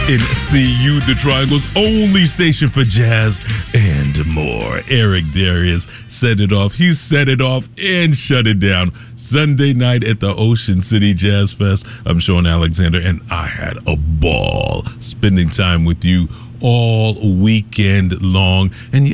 in CU, the Triangle's only station for jazz and more. Eric Darius set it off. He set it off and shut it down. Sunday night at the Ocean City Jazz Fest. I'm Sean Alexander, and I had a ball spending time with you all weekend long. And